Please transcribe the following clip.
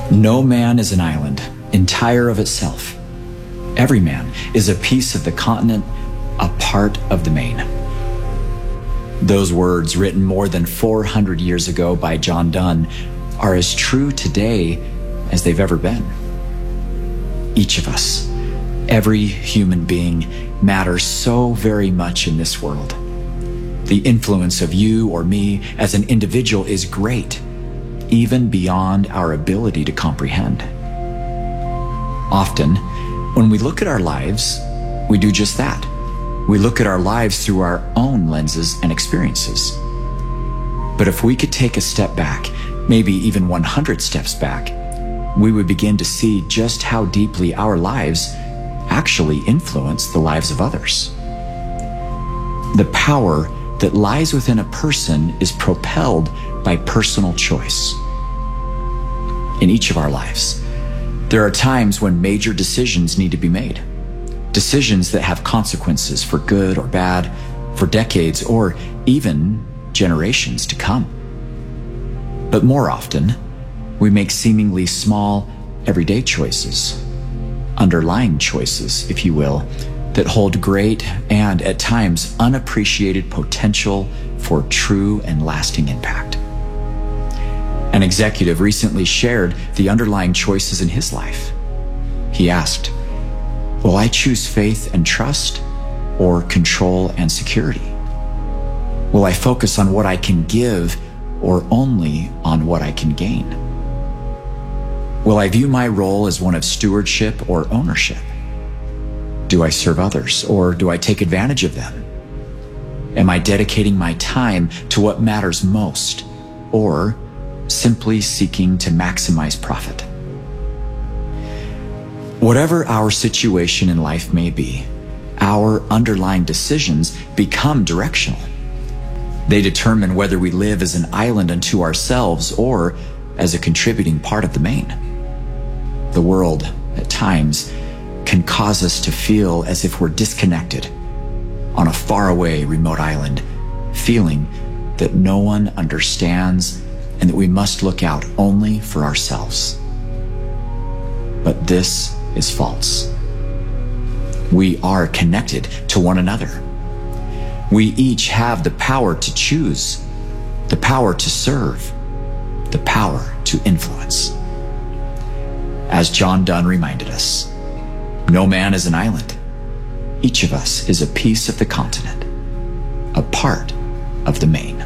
No man is an island, entire of itself. Every man is a piece of the continent, a part of the main. Those words, written more than 400 years ago by John Donne, are as true today as they've ever been. Each of us, every human being, matters so very much in this world. The influence of you or me as an individual is great, even beyond our ability to comprehend. Often, when we look at our lives, we do just that. We look at our lives through our own lenses and experiences. But if we could take a step back, maybe even 100 steps back, we would begin to see just how deeply our lives actually influence the lives of others. The power that lies within a person is propelled by personal choice. In each of our lives, there are times when major decisions need to be made. Decisions that have consequences for good or bad, for decades or even generations to come. But more often, we make seemingly small, everyday choices, underlying choices, if you will, that hold great and at times unappreciated potential for true and lasting impact. An executive recently shared the underlying choices in his life. He asked, "Will I choose faith and trust or control and security? Will I focus on what I can give or only on what I can gain? Will I view my role as one of stewardship or ownership? Do I serve others or do I take advantage of them? Am I dedicating my time to what matters most or simply seeking to maximize profit?" Whatever our situation in life may be, our underlying decisions become directional. They determine whether we live as an island unto ourselves or as a contributing part of the main. The world, at times, can cause us to feel as if we're disconnected on a faraway remote island, feeling that no one understands and that we must look out only for ourselves. But this is false. We are connected to one another. We each have the power to choose, the power to serve, the power to influence. As John Donne reminded us, no man is an island. Each of us is a piece of the continent, a part of the main.